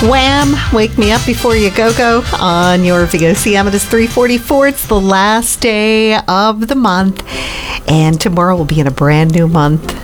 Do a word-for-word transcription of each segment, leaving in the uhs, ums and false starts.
Wham! Wake Me Up Before You Go Go on your V O C M. It is three forty-four. It's the last day of the month, and tomorrow will be in a brand new month.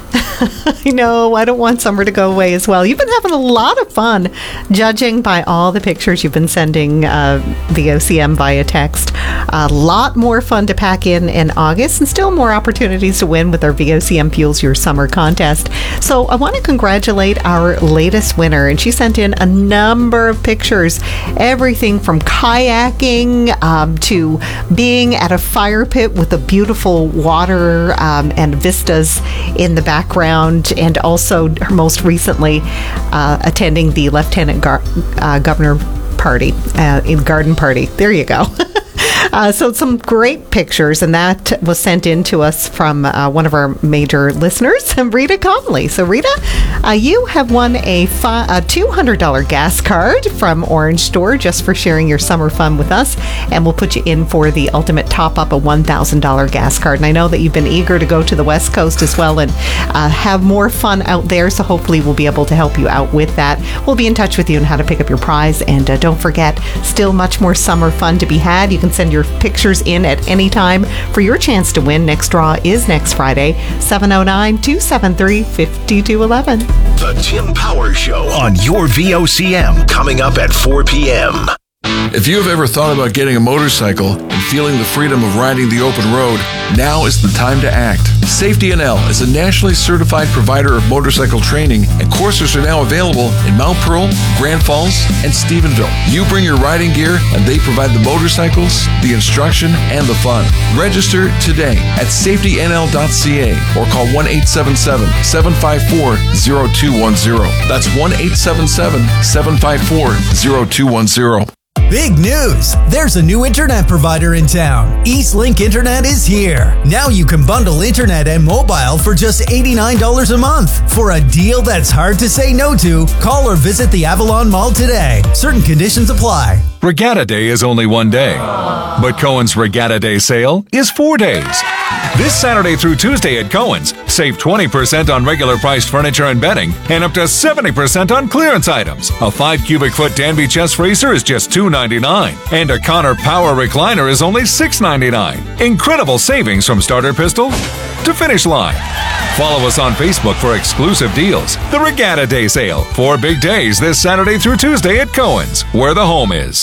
I know, I don't want summer to go away as well. You've been having a lot of fun, judging by all the pictures you've been sending uh, V O C M via text. A lot more fun to pack in in August, and still more opportunities to win with our V O C M Fuels Your Summer contest. So I want to congratulate our latest winner, and she sent in a number of pictures. Everything from kayaking um, to being at a fire pit with the beautiful water um, and vistas in the background, and also most recently uh, attending the Lieutenant Gar- uh, Governor party, uh, in garden party. There you go. Uh, so some great pictures, and that was sent in to us from uh, one of our major listeners, Rita Conley. So Rita, uh, you have won a, fi- a two hundred dollars gas card from Orange Store just for sharing your summer fun with us, and we'll put you in for the ultimate top-up, a one thousand dollars gas card. And I know that you've been eager to go to the West Coast as well and uh, have more fun out there, so hopefully we'll be able to help you out with that. We'll be in touch with you on how to pick up your prize, and uh, don't forget, still much more summer fun to be had. You can send your pictures in at any time for your chance to win. Next draw is next Friday, seven oh nine, two seven three, five two one one. The Tim Power Show on your V O C M, coming up at four p.m. If you have ever thought about getting a motorcycle and feeling the freedom of riding the open road, now is the time to act. Safety N L is a nationally certified provider of motorcycle training, and courses are now available in Mount Pearl, Grand Falls, and Stephenville. You bring your riding gear, and they provide the motorcycles, the instruction, and the fun. Register today at safety N L dot C A or call one eight seven seven, seven five four, zero two one zero. That's one eight seven seven, seven five four, zero two one zero. Big news! There's a new internet provider in town. Eastlink Internet is here. Now you can bundle internet and mobile for just eighty-nine dollars a month. For a deal that's hard to say no to, call or visit the Avalon Mall today. Certain conditions apply. Regatta Day is only one day, but Cohen's Regatta Day sale is four days. This Saturday through Tuesday at Cohen's, save twenty percent on regular priced furniture and bedding and up to seventy percent on clearance items. A five cubic foot Danby chest freezer is just two ninety-nine, and a Connor Power recliner is only six ninety-nine. Incredible savings from starter pistol to finish line. Follow us on Facebook for exclusive deals. The Regatta Day sale. Four big days this Saturday through Tuesday at Cohen's, where the home is.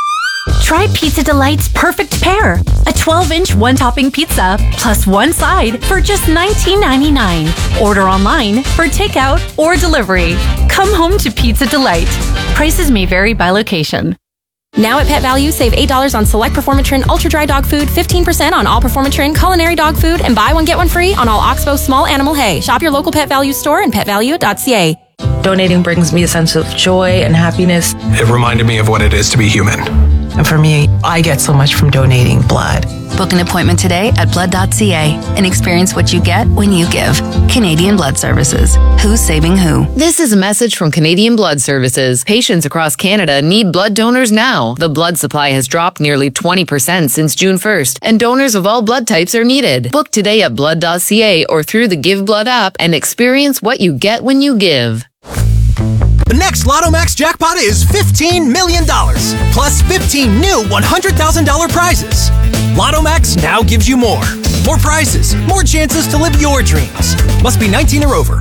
Try Pizza Delight's perfect pair. A twelve inch one-topping pizza plus one side for just nineteen ninety-nine. Order online for takeout or delivery. Come home to Pizza Delight. Prices may vary by location. Now at Pet Value, save eight dollars on select Performatrin Ultra Dry Dog Food, fifteen percent on all Performatrin Culinary Dog Food, and buy one get one free on all Oxbow Small Animal Hay. Shop your local Pet Value store and pet value dot c a. Donating brings me a sense of joy and happiness. It reminded me of what it is to be human. And for me, I get so much from donating blood. Book an appointment today at blood dot c a and experience what you get when you give. Canadian Blood Services. Who's saving who? This is a message from Canadian Blood Services. Patients across Canada need blood donors now. The blood supply has dropped nearly twenty percent since June first, and donors of all blood types are needed. Book today at blood dot c a or through the Give Blood app and experience what you get when you give. The next Lotto Max jackpot is fifteen million dollars, plus fifteen new one hundred thousand dollars prizes. Lotto Max now gives you more. More prizes, more chances to live your dreams. Must be nineteen or over.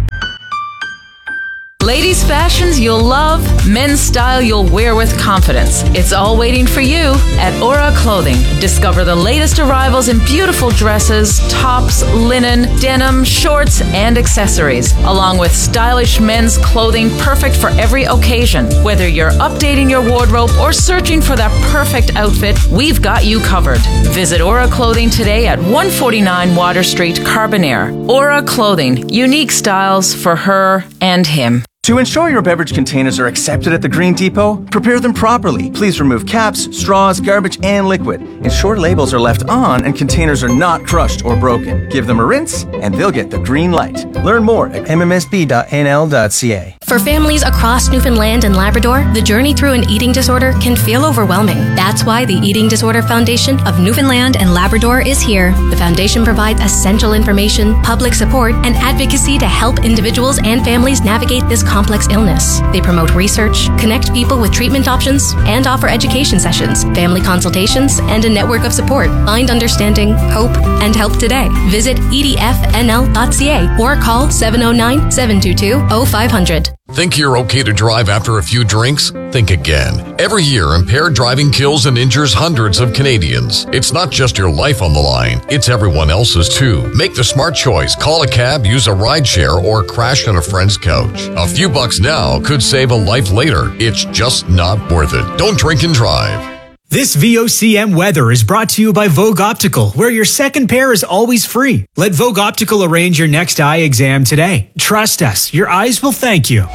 Ladies' fashions you'll love, men's style you'll wear with confidence. It's all waiting for you at Aura Clothing. Discover the latest arrivals in beautiful dresses, tops, linen, denim, shorts, and accessories, along with stylish men's clothing perfect for every occasion. Whether you're updating your wardrobe or searching for that perfect outfit, we've got you covered. Visit Aura Clothing today at one forty-nine Water Street, Carbonaire. Aura Clothing, unique styles for her and him. To ensure your beverage containers are accepted at the Green Depot, prepare them properly. Please remove caps, straws, garbage, and liquid. Ensure labels are left on and containers are not crushed or broken. Give them a rinse, and they'll get the green light. Learn more at m m s b dot n l dot c a. For families across Newfoundland and Labrador, the journey through an eating disorder can feel overwhelming. That's why the Eating Disorder Foundation of Newfoundland and Labrador is here. The foundation provides essential information, public support, and advocacy to help individuals and families navigate this complex illness. They promote research, connect people with treatment options, and offer education sessions, family consultations, and a network of support. Find understanding, hope, and help today. Visit E D F N L dot C A or call seven oh nine, seven two two, oh five hundred. Think you're okay to drive after a few drinks? Think again. Every year, impaired driving kills and injures hundreds of Canadians. It's not just your life on the line, it's everyone else's too. Make the smart choice. Call a cab, use a rideshare, or crash on a friend's couch. A few bucks now could save a life later. It's just not worth it. Don't drink and drive. This V O C M weather is brought to you by Vogue Optical, where your second pair is always free. Let Vogue Optical arrange your next eye exam today. Trust us, your eyes will thank you.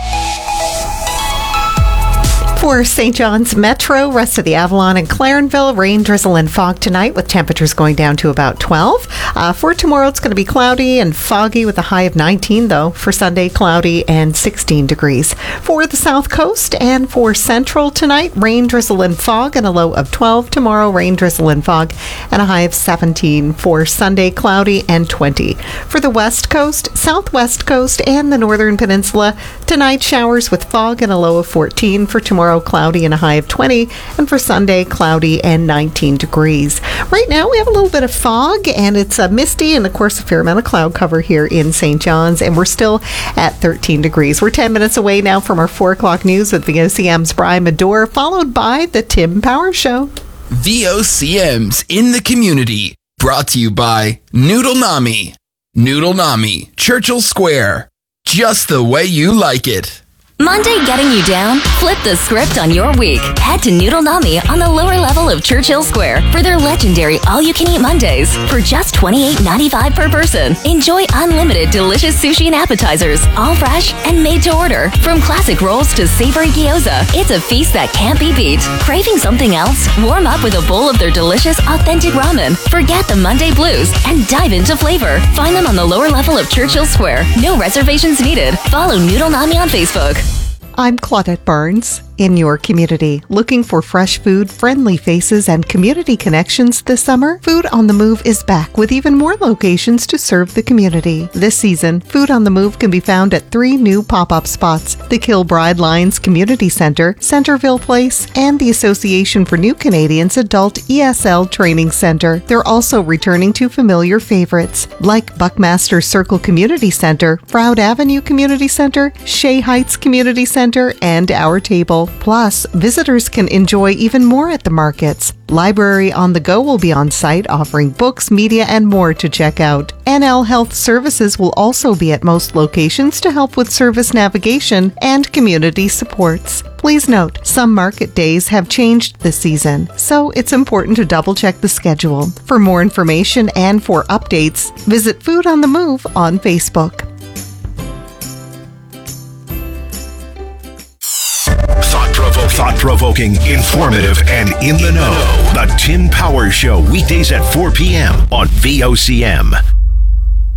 For Saint John's Metro, rest of the Avalon and Clarenville, rain, drizzle, and fog tonight with temperatures going down to about twelve. Uh, for tomorrow, it's going to be cloudy and foggy with a high of nineteen, though. For Sunday, cloudy and sixteen degrees. For the South Coast and for Central tonight, rain, drizzle, and fog and a low of twelve. Tomorrow, rain, drizzle, and fog and a high of seventeen. For Sunday, cloudy and twenty. For the West Coast, Southwest Coast, and the Northern Peninsula, tonight, showers with fog and a low of fourteen. For tomorrow, cloudy and a high of twenty, and for Sunday, cloudy and nineteen degrees. Right now, we have a little bit of fog, and it's uh, misty, and of course, a fair amount of cloud cover here in Saint John's, and we're still at thirteen degrees. We're ten minutes away now from our four o'clock news with V O C M's Brian Medore, followed by the Tim Power Show. V O C M's in the community, brought to you by Noodle Nami. Noodle Nami, Churchill Square, just the way you like it. Monday getting you down? Flip the script on your week. Head to Noodle Nami on the lower level of Churchill Square for their legendary all-you-can-eat Mondays for just twenty-eight ninety-five per person. Enjoy unlimited delicious sushi and appetizers, all fresh and made to order. From classic rolls to savory gyoza, it's a feast that can't be beat. Craving something else? Warm up with a bowl of their delicious, authentic ramen. Forget the Monday blues and dive into flavor. Find them on the lower level of Churchill Square. No reservations needed. Follow Noodle Nami on Facebook. I'm Claudette Barnes. In your community, looking for fresh food, friendly faces, and community connections this summer? Food on the Move is back with even more locations to serve the community. This season, Food on the Move can be found at three new pop-up spots: the Kilbride Lions Community Center, Centerville Place, and the Association for New Canadians Adult E S L Training Center. They're also returning to familiar favorites like Buckmaster Circle Community Center, Froud Avenue Community Center, Shea Heights Community Center, and Our Table. Plus, visitors can enjoy even more at the markets. Library on the Go will be on site, offering books, media, and more to check out. N L Health Services will also be at most locations to help with service navigation and community supports. Please note, some market days have changed this season, so it's important to double-check the schedule. For more information and for updates, visit Food on the Move on Facebook. Thought-provoking, informative, and in the know. The Tim Power Show, weekdays at four p.m. on V O C M.